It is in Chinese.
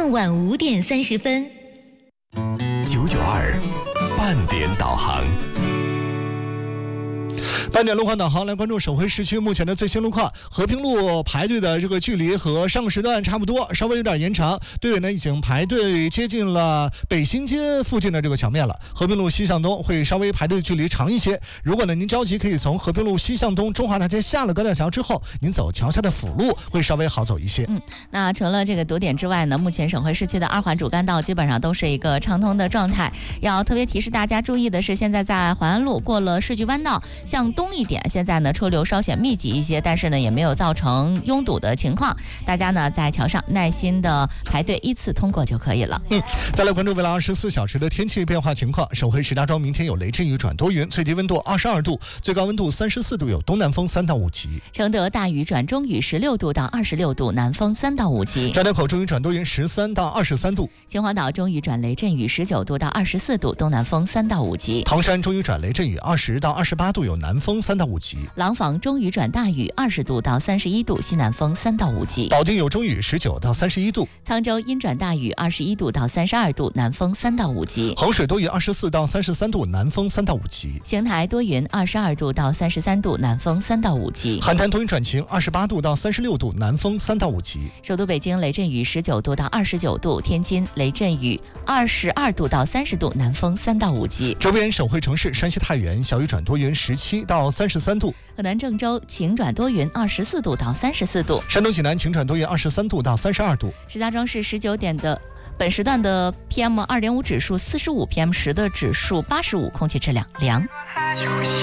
傍晚5点30分。 992半点导航。 半点路况导航来关注省会市区目前的最新路况。和平路排队的这个距离和上个时段差不多，稍微有点延长。队员呢已经排队接近了北新街附近的这个桥面了。和平路西向东会稍微排队距离长一些。如果呢您着急，可以从和平路西向东中华大街下了高架桥之后，您走桥下的辅路会稍微好走一些。 那除了这个堵点之外呢，目前省会市区的2环主干道基本上都是一个畅通的状态。要特别提示大家注意的是，现在在淮安路过了市局弯道向东一点，现在呢车流稍显密集一些，但是呢也没有造成拥堵的情况，大家呢在桥上耐心的排队依次通过就可以了。 再来关注未来24小时的天气变化情况。省会石家庄明天有雷阵雨转多云，最低温度22度，最高温度34度，有东南风3到5级。 承德大雨转中雨16度到26度，南风3到5级。 张家口中雨转多云13到23度。 秦皇岛中雨转雷阵雨19度到24度，东南风3到5级。 唐山中雨转雷阵雨20到28度，有南风3到5级。 廊坊中雨转大雨20度到31度，西南风3到5级。 保定有中雨19到31度。 沧州阴转大雨21度到32度，南风3到5级。 衡水多云24到33度，南风3到5级。 邢台多云22度到33度，南风3到5级。 邯郸多云转晴28度到36度，南风3到5级。 首都北京雷阵雨19度到29度，天津雷阵雨22度到30度，南风3到5级。 周边省会城市山西太原小雨转多云17到33度。 河南郑州晴转多云24度到34度。 山东济南晴转多云23度到32度。 石家庄市19点的本时段的 PM2.5 指数45，PM10的指数85，空气质量良。